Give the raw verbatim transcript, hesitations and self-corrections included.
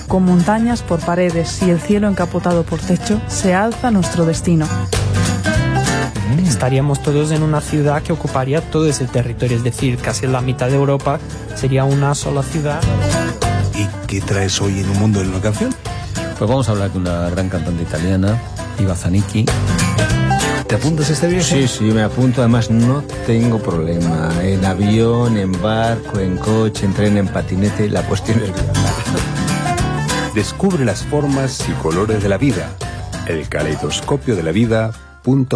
con montañas por paredes y el cielo encapotado por techo, se alza nuestro destino. Estaríamos todos en una ciudad que ocuparía todo ese territorio, es decir, casi la mitad de Europa sería una sola ciudad. ¿Y qué traes hoy en Un Mundo en una Canción? Pues vamos a hablar de una gran cantante italiana, Iva Zanicchi. ¿Te apuntas a este viaje? Sí, sí, me apunto. Además, no tengo problema. En avión, en barco, en coche, en tren, en patinete. La cuestión es viajar. Descubre las formas y colores de la vida. El caleidoscopio de la vida punto com